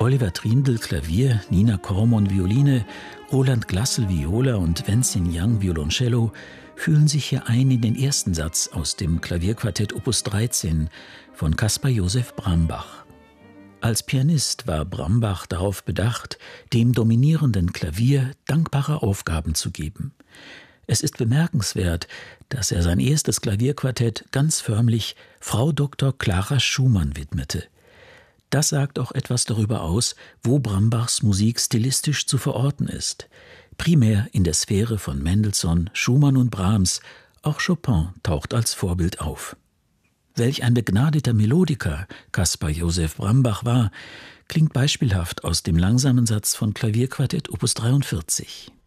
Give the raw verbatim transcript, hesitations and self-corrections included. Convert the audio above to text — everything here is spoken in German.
Oliver Triendl Klavier, Nina Kormon Violine, Roland Glassel Viola und Wenzin Yang Violoncello fühlen sich hier ein in den ersten Satz aus dem Klavierquartett Opus dreizehn von Caspar Josef Brambach. Als Pianist war Brambach darauf bedacht, dem dominierenden Klavier dankbare Aufgaben zu geben. Es ist bemerkenswert, dass er sein erstes Klavierquartett ganz förmlich Frau Doktor Clara Schumann widmete. Das sagt auch etwas darüber aus, wo Brambachs Musik stilistisch zu verorten ist. Primär in der Sphäre von Mendelssohn, Schumann und Brahms, auch Chopin taucht als Vorbild auf. Welch ein begnadeter Melodiker Caspar Josef Brambach war, klingt beispielhaft aus dem langsamen Satz von Klavierquartett Opus dreiundvierzig.